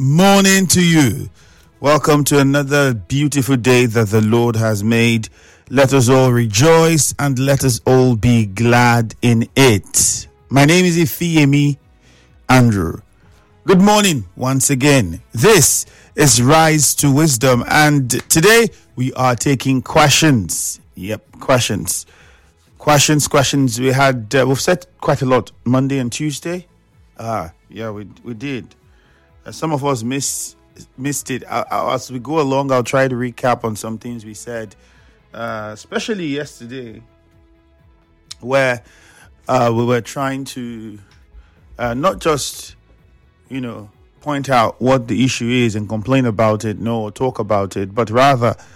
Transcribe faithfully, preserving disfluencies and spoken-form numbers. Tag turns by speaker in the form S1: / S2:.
S1: morning to you. Welcome to another beautiful day that the Lord has made. Let us all rejoice and let us all be glad in it. My name is Ifeyemi Andrew. Good morning once again. This is Rise to Wisdom, and today we are taking questions. Yep, questions. Questions, questions. We had, uh, we've said quite a lot Monday and Tuesday. Ah, yeah, we we did. Uh, some of us missed missed it. I, I, as we go along, I'll try to recap on some things we said, uh, especially yesterday, where uh, we were trying to uh, not just, you know, point out what the issue is and complain about it, no, or talk about it, but rather